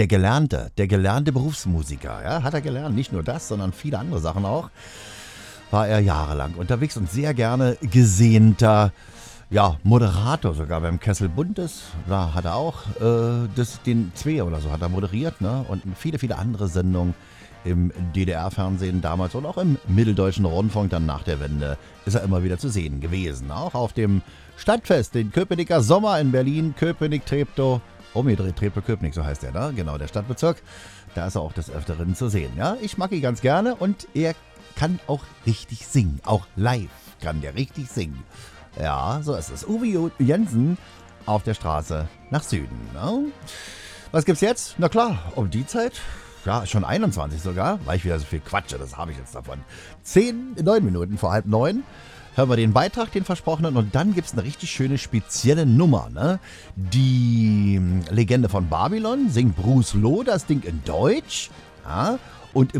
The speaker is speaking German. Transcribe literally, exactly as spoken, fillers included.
der gelernte, der gelernte Berufsmusiker. Ja, hat er gelernt, nicht nur das, sondern viele andere Sachen auch. War er jahrelang unterwegs und sehr gerne gesehnter, ja, Moderator sogar beim Kessel Buntes. Da hat er auch äh, das, den Zwei oder so hat er moderiert, ne? Und viele, viele andere Sendungen im D D R-Fernsehen damals und auch im Mitteldeutschen Rundfunk dann nach der Wende ist er immer wieder zu sehen gewesen. Auch auf dem Stadtfest, den Köpenicker Sommer in Berlin, Köpenick-Treptow, umgedreht Treptow-Köpenick, so heißt der, ne? Genau, der Stadtbezirk. Da ist er auch des Öfteren zu sehen. Ja, ich mag ihn ganz gerne und er kann auch richtig singen. Auch live kann der richtig singen. Ja, so ist es. Uwe Jensen auf der Straße nach Süden. Ne? Was gibt's jetzt? Na klar, um die Zeit, ja, schon einundzwanzig sogar, weil ich wieder so viel quatsche, das habe ich jetzt davon. Zehn, neun Minuten vor halb neun hören wir den Beitrag, den versprochenen, und dann gibt's eine richtig schöne spezielle Nummer. Ne? Die Legende von Babylon singt Bruce Loh das Ding in Deutsch, ja, und im